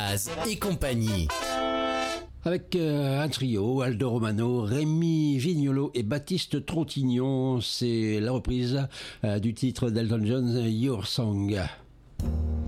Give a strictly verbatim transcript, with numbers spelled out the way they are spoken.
Baz et compagnie. Avec euh, un trio, Aldo Romano, Rémi Vignolo et Baptiste Trottignon, c'est la reprise euh, du titre d'Elton John, Your Song.